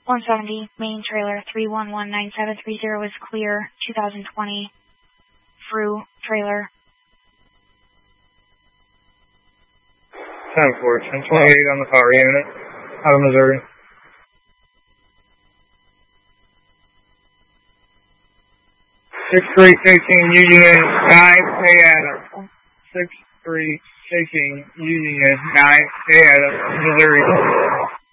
170, main trailer 3119730 is clear, 2020, through trailer. 10-4, 1028 on the power unit, out of Missouri. 6-3 taking Union 9A Adams. 6-3 taking Union 9A Adams, Missouri.